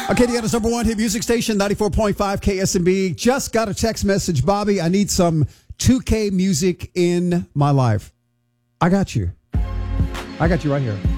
Okay, Indiana's number one hit music station, 94.5 KSMB. Just got a text message. Bobby, I need some 2K music in my life. I got you. I got you right here.